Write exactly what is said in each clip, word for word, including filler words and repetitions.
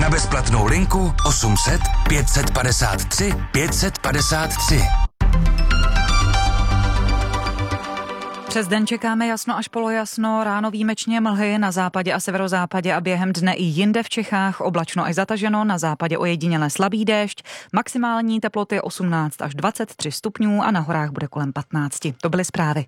Na bezplatnou linku osm set pět set padesát tři pět set padesát tři. Přes den čekáme jasno až polojasno, ráno výjimečně mlhy na západě a severozápadě a během dne i jinde v Čechách oblačno až zataženo, na západě ojediněle slabý déšť, maximální teploty osmnáct až dvacet tři stupňů a na horách bude kolem patnáct. To byly zprávy.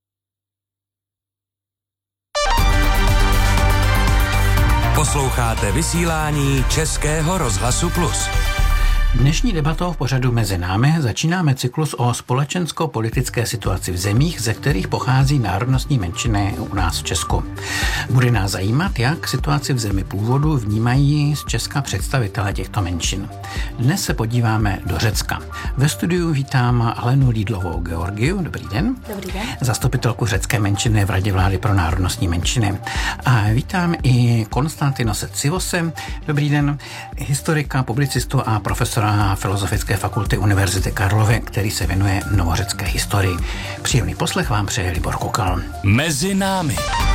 Posloucháte vysílání Českého rozhlasu Plus. Dnešní debatou v pořadu Mezi námi začínáme cyklus o společensko-politické situaci v zemích, ze kterých pochází národnostní menšiny u nás v Česku. Bude nás zajímat, jak situaci v zemi původu vnímají z Česka představitelé těchto menšin. Dnes se podíváme do Řecka. Ve studiu vítám Alenu Lídlovou Georgiu. Dobrý den. Dobrý den. Zastupitelku řecké menšiny v Radě vlády pro národnostní menšiny. A vítám i Konstantinose Tsivose. Dobrý den. Historika, publicistu a profesora na Filozofické fakulty Univerzity Karlovy, který se věnuje novořecké historii. Příjemný poslech vám přeje Libor Kukal. Mezi námi.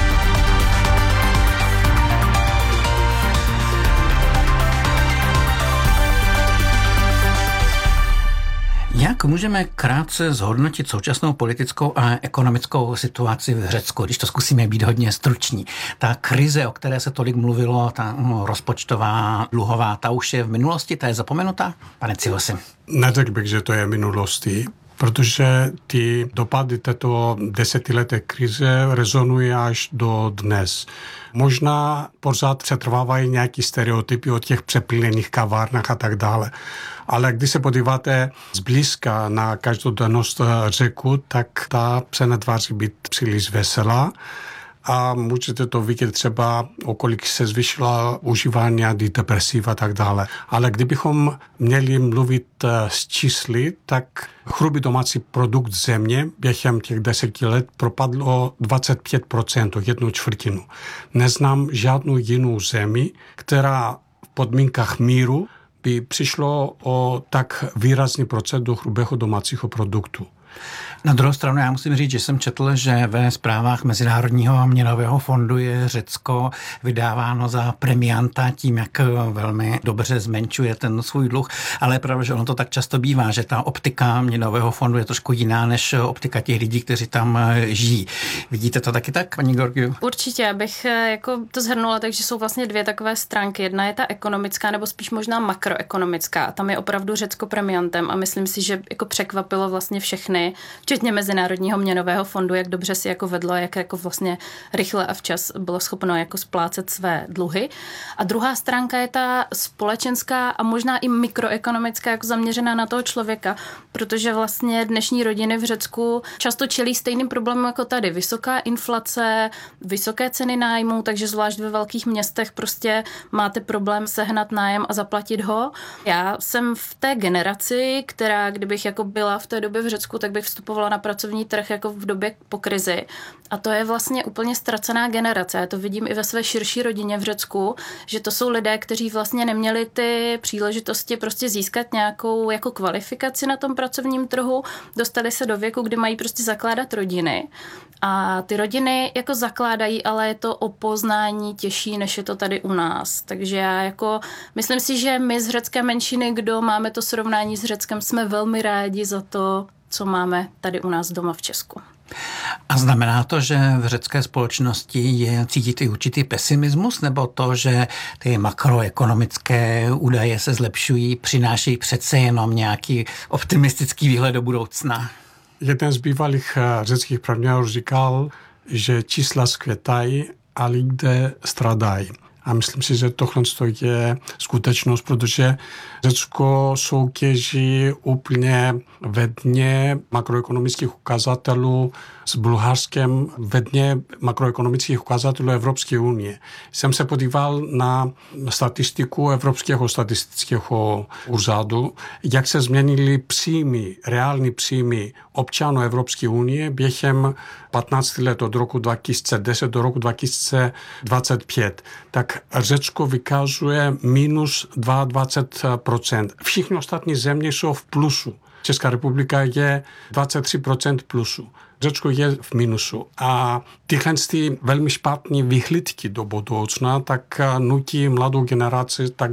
Jak můžeme krátce zhodnotit současnou politickou a ekonomickou situaci v Řecku, když to zkusíme být hodně struční? Ta krize, o které se tolik mluvilo, ta no, rozpočtová, dluhová, ta už je v minulosti, ta je zapomenutá? Pane Tsivosi. Neřekl bych, že to je v minulosti, protože ty dopady této desetileté krize rezonují až do dnes. Možná pořád přetrvávají nějaký stereotypy o těch přeplněných kavárnách a tak dále. Ale když se podíváte zblízka na každodennost Řeku, tak ta se netváří být příliš veselá. A můžete to vidět třeba, o kolik se zvýšila užívání antidepresiv a tak dále. Ale kdybychom měli mluvit s čísly, tak hrubý domácí produkt země během těch deseti let propadl o dvacet pět procent, o jednu čtvrtinu. Neznám žádnou jinou zemi, která v podmínkách míru by přišlo o tak výrazný procent do hrubého domácího produktu. Na druhou stranu já musím říct, že jsem četl, že ve zprávách Mezinárodního měnového fondu je Řecko vydáváno za premianta tím, jak velmi dobře zmenšuje ten svůj dluh, ale je pravda, že ono to tak často bývá, že ta optika měnového fondu je trošku jiná než optika těch lidí, kteří tam žijí. Vidíte to taky tak, paní Georgiou? Určitě, abych jako to shrnula, takže jsou vlastně dvě takové stránky. Jedna je ta ekonomická, nebo spíš možná makroekonomická. Tam je opravdu Řecko premiantem a myslím si, že jako překvapilo vlastně všechny, včetně Mezinárodního měnového fondu, jak dobře si jako vedlo, jak jako vlastně rychle a včas bylo schopno jako splácet své dluhy. A druhá stránka je ta společenská a možná i mikroekonomická, jako zaměřená na toho člověka, protože vlastně dnešní rodiny v Řecku často čelí stejným problémům jako tady. Vysoká inflace, vysoké ceny nájmu, takže zvlášť ve velkých městech prostě máte problém sehnat nájem a zaplatit ho. Já jsem v té generaci, která kdybych jako byla v té době v Řecku, tak bych vstupovala na pracovní trh jako v době po krizi. A to je vlastně úplně ztracená generace. Já to vidím i ve své širší rodině v Řecku, že to jsou lidé, kteří vlastně neměli ty příležitosti prostě získat nějakou jako kvalifikaci na tom pracovním trhu, dostali se do věku, kdy mají prostě zakládat rodiny. A ty rodiny jako zakládají, ale je to o poznání těžší, než je to tady u nás. Takže já jako myslím si, že my z řecké menšiny, kdo máme to srovnání s Řeckem, jsme velmi rádi za to, co máme tady u nás doma v Česku. A znamená to, že v řecké společnosti je cítit i určitý pesimismus, nebo to, že ty makroekonomické údaje se zlepšují, přinášejí přece jenom nějaký optimistický výhled do budoucna? Jeden z bývalých řeckých právníků říkal, že čísla skvětají a lidé stradají. A myslím si, že tohle je skutečnost, protože Řecko soutěží úplně ve dně makroekonomických ukazatelů s Bulharskem ve dně makroekonomických ukazatelů Evropské unie. Jsem se podíval na statistiku Evropského statistického úřadu, jak se změnily příjmy, reální příjmy občanů Evropské unie během patnáct let od roku dva tisíce deset do roku dva tisíce dvacet pět. Tak Řecko vykazuje minus dvacet dva procent. Všichni ostatní země jsou v plusu. Česká republika je dvacet tři procent plusu. Řecko je v minusu. A tyhle ty velmi špatné vyhlídky do budoucna tak nutí mladou generaci tak